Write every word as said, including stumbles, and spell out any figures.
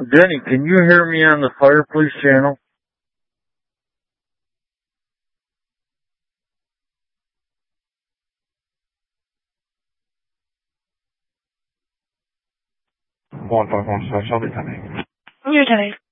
Denny, can you hear me on the Fireplace channel? One five one six, I'll be coming. You're coming.